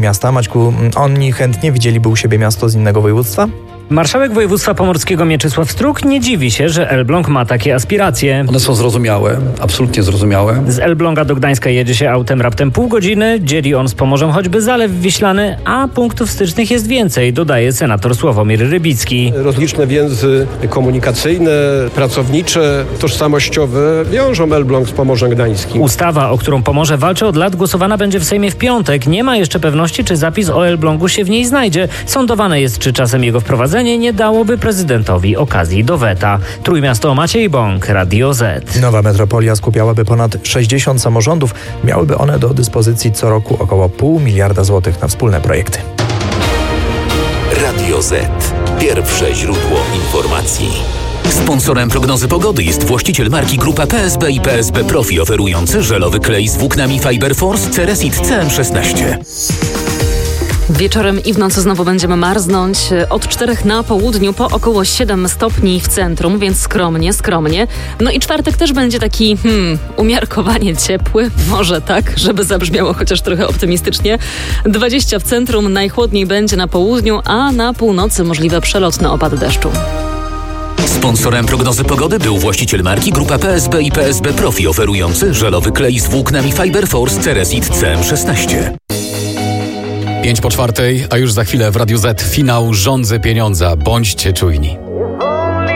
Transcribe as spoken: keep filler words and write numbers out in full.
miasta. Maćku, oni chętnie widzieliby u siebie miasto z innego województwa? Marszałek województwa pomorskiego Mieczysław Struk nie dziwi się, że Elbląg ma takie aspiracje. One są zrozumiałe, absolutnie zrozumiałe. Z Elbląga do Gdańska jedzie się autem raptem pół godziny, dzieli on z Pomorzem choćby Zalew Wiślany, a punktów stycznych jest więcej, dodaje senator Sławomir Rybicki. Rozliczne więzy komunikacyjne, pracownicze, tożsamościowe wiążą Elbląg z Pomorzem Gdańskim. Ustawa, o którą Pomorze walczy od lat, głosowana będzie w Sejmie w piątek. Nie ma jeszcze pewności, czy zapis o Elblągu się w niej znajdzie. Sądowane jest, czy czasem jego wprowadzenie nie dałoby prezydentowi okazji do weta. Trójmiasto, Maciej Bąk, Radio Z. Nowa metropolia skupiałaby ponad sześćdziesiąt samorządów. Miałyby one do dyspozycji co roku około pół miliarda złotych na wspólne projekty. Radio Z. Pierwsze źródło informacji. Sponsorem prognozy pogody jest właściciel marki Grupa P S B i P S B Profi, oferujący żelowy klej z włóknami Fiber Force Ceresit C M szesnaście. Wieczorem i w nocy znowu będziemy marznąć. Od czterech na południu po około siedem stopni w centrum, więc skromnie, skromnie. No i czwartek też będzie taki, hmm, umiarkowanie ciepły. Może tak, żeby zabrzmiało chociaż trochę optymistycznie. dwadzieścia w centrum, najchłodniej będzie na południu, a na północy możliwe przelotne opady deszczu. Sponsorem prognozy pogody był właściciel marki Grupa P S B i P S B Profi, oferujący żelowy klej z włóknami Fiber Force Ceresit C M szesnaście. Pięć po czwartej, a już za chwilę w Radiu Z finał Rządzy Pieniądza. Bądźcie czujni.